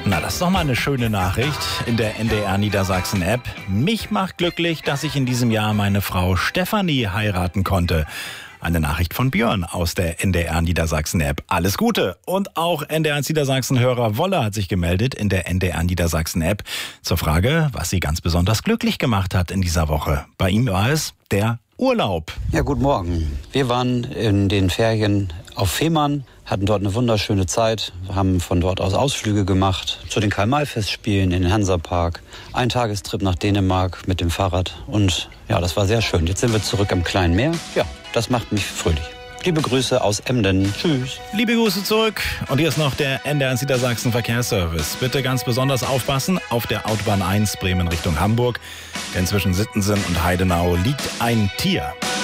Na, das ist doch mal eine schöne Nachricht in der NDR Niedersachsen App. Mich macht glücklich, dass ich in diesem Jahr meine Frau Stefanie heiraten konnte. Eine Nachricht von Björn aus der NDR Niedersachsen App. Alles Gute. Und auch NDR Niedersachsen Hörer Wolle hat sich gemeldet in der NDR Niedersachsen App zur Frage, was sie ganz besonders glücklich gemacht hat in dieser Woche. Bei ihm war es der Urlaub. Ja, guten Morgen. Wir waren in den Ferien auf Fehmarn, hatten dort eine wunderschöne Zeit, haben von dort aus Ausflüge gemacht zu den Karl-May-Festspielen in den Hansapark, ein Tagestrip nach Dänemark mit dem Fahrrad und ja, das war sehr schön. Jetzt sind wir zurück am kleinen Meer. Ja, das macht mich fröhlich. Liebe Grüße aus Emden. Tschüss. Liebe Grüße zurück. Und hier ist noch der NDR Niedersachsen Verkehrsservice. Bitte ganz besonders aufpassen auf der Autobahn 1 Bremen Richtung Hamburg. Denn zwischen Sittensen und Heidenau liegt ein Tier.